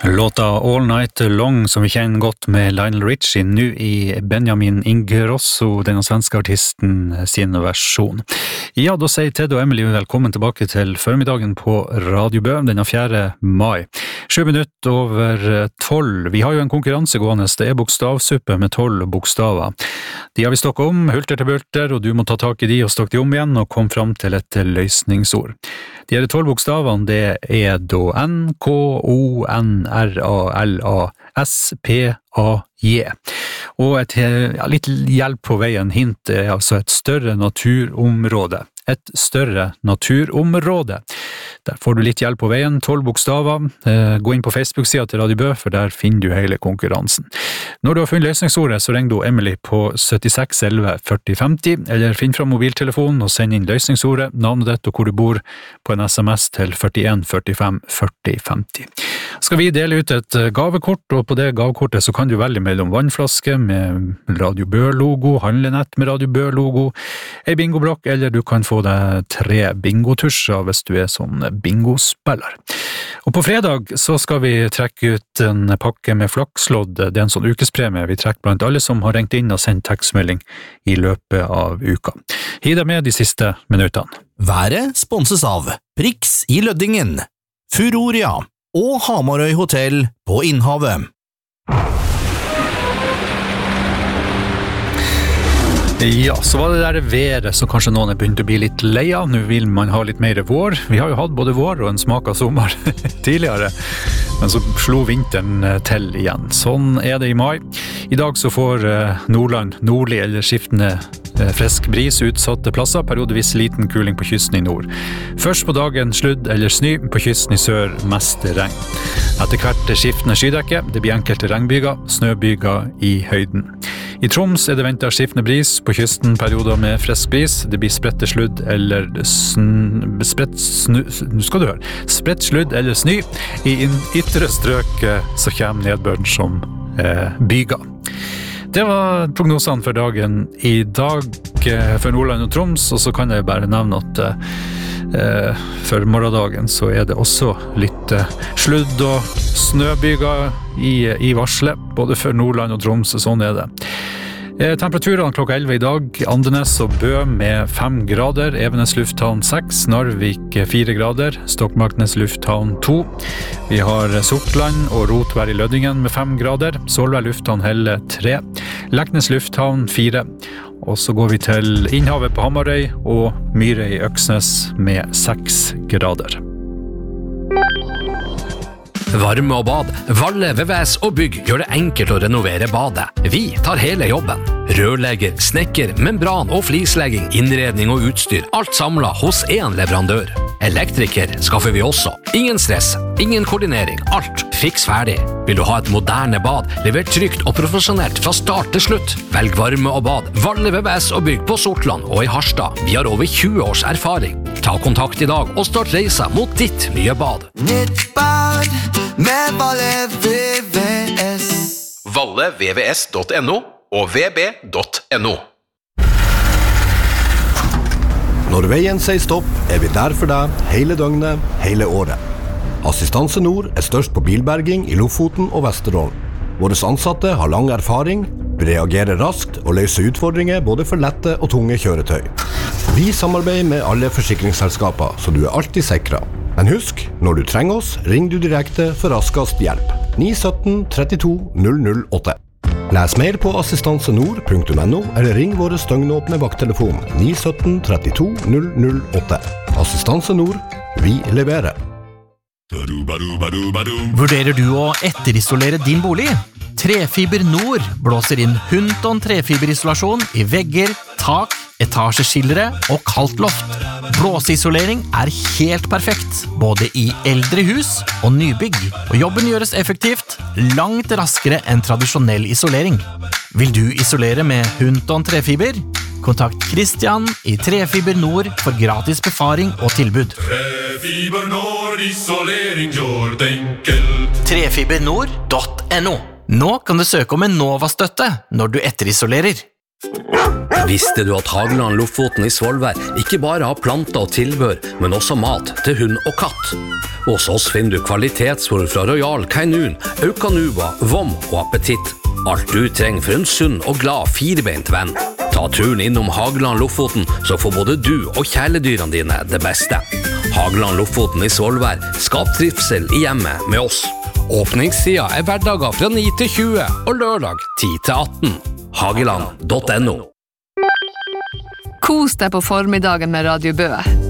Låta All Night Long som vi kjenner godt med Lionel Richie nu I Benjamin Ingrosso, denne svenske artisten sin versjon. Ja, da sier Ted og Emily velkommen tilbake til formiddagen på Radio Bø, denne 4. mai. 7 minutter over 12. Vi har jo en konkurranse gående, det bokstavsuppe med 12 bokstaver. De har vi stokket om, hulter til bulter, og du må ta tak I de og stokke de om igjen og komme fram til et løsningsord. De 12 bokstavene, det da N, K, O, N, R-A-L-A-S-P-A-J. Og litt hjelp på veien, hint altså et større naturområde. Et større naturområde. Der får du litt hjelp på veien, 12 bokstaver. Gå inn på Facebook-siden til Radio Bø, for der finner du hele konkurransen. Når du har funnet løsningsordet, så ring du Emily på 76 11 40 50, eller finn fram mobiltelefonen og send inn løsningsordet, navnet ditt og hvor du bor, på en SMS til 41 45 40 50. Skal vi dele ut et gavekort, og på det gavekortet så kan du velge mellom vannflaske med Radio Bø-logo, handlenett med Radio Bø-logo, en bingoblokk, eller du kan få deg 3 bingotusjer hvis du sånn bingospiller. Og på fredag så skal vi trekke ut en pakke med flakslodd. Det en sånn ukespremie vi trekker blant alle som har ringt inn og sendt tekstmelding I løpet av uka. Hi deg med de siste minuttene. Været sponses av Prix I Løddingen, Furoria og Hamarøy Hotel på Innhavet. Ja, så var det der været som kanskje noen begynt å bli litt lei av. Nå vil man ha litt mer vår. Vi har jo hatt både vår og en smak av sommer tidligere, men så slo vinteren til igjen. Sånn det I mai. I dag så får Nordland nordlig eller skiftende frisk bris utsatte plasser, periodevis liten kuling på kysten I nord. Først på dagen sludd eller sny, på kysten I sør mest regn. Etter hvert skiftende skydekke, det blir enkelte regnbyger, snøbyger I høyden. I Troms det ventet skiftende bris, på kysten perioder med frisk bris, det blir spredte sludd eller spredt sludd eller sny. I ytre strøk så kommer nedbøren som byger. Det var prognosene for dagen I dag for Nordland og Troms, og så kan jeg bare nevne at for morgendagen så det også litt sludd og snøbyger I varslet, både for Nordland og Troms, sånn det. Temperaturene klokka 11 I dag, Andenes og Bø med 5 grader, Evenes lufthavn 6, Narvik 4 grader, Stokmarknes lufthavn 2. Vi har Sortland og Rotvær I Løddingen med 5 grader, Solvær lufthavn Helle 3, Leknes lufthavn 4, og så går vi til Innhavet på Hamarøy og Myre I Øksnes med 6 grader. Varme og bad, Valle, VVS og bygg gjør det enkelt å renovere badet. Vi tar hele jobben. Rørlegger, snekker, membran og flislegging, innredning og utstyr, alt samlet hos en leverandør. Elektriker skaffer vi også. Ingen stress, ingen koordinering, alt fiks ferdig. Vil du ha et moderne bad, levert trygt og profesjonelt fra start til slutt? Velg varme og bad, Valle, VVS og bygg på Sortland og I Harstad. Vi har over 20 års erfaring. Ta kontakt I dag og start reisa mot ditt nye bad. Nytt bad med Valle VVS. ValleVVS.no og vb.no. Når veien sier stopp, vi der for deg hele døgnet, hele året. Assistanse Nord størst på bilberging I Lofoten og Vesterålen. Våre ansatte har lang erfaring, reagerer raskt og løser utfordringer både for lette og tunge kjøretøy. Vi samarbeider med alle forsikringsselskaper, så du alltid sikret. Men husk, når du trenger oss, ring du direkte for raskest hjelp. 917 32 008. Les mer på assistansenord.no eller ring våre støgnåpne vakttelefon 917 32 008. Assistanse Nord, vi leverer. Vurderer du å etterisolere din bolig? Trefiber Nord blåser inn Hunton trefiberisolasjon I vegger, tak, etasjeskillere og kaldt loft. Blåseisolering helt perfekt, både I eldre hus og nybygg, og jobben gjøres effektivt, langt raskere enn tradisjonell isolering. Vil du isolere med Hunton trefiber? Kontakt Christian I Trefiber Nord for gratis befaring og tilbud. Trefiber Nord, isolering gjør det enkelt. Trefibernord.no. Nå kan du søke om en Nova-støtte når du etterisolerer. Visste du at Hageland Lofoten i Svolvær ikke bare har planter og tilbør, men også mat til hund og katt? Hos oss finner du kvalitetsfôr fra Royal Canin, Eukanuba, Vom og Appetitt. Alt du trenger for en sunn og glad firebeint venn. Ta turen innom Hageland Lofoten, så får både du og kjæledyrene dine det beste. Hageland Lofoten i Svolvær, skap trivsel i hjemmet med oss. Åpningstida hverdager fra 9 til 20 og lørdag 10 til 18. Hageland.no. Kos deg på formiddagen med Radio Bø.